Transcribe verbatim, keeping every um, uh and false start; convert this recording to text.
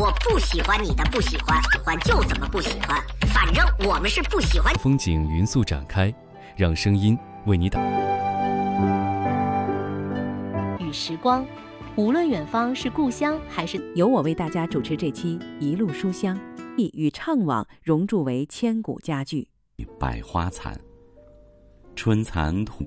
我不喜欢你的不喜欢，喜欢就怎么不喜欢，反正我们是不喜欢。 风景匀速展开，让声音为你打。 与时光，无论远方是故乡还是…… 由我为大家主持这期《一路书香》，与怅惘融铸为千古佳句。 百花残，春残土。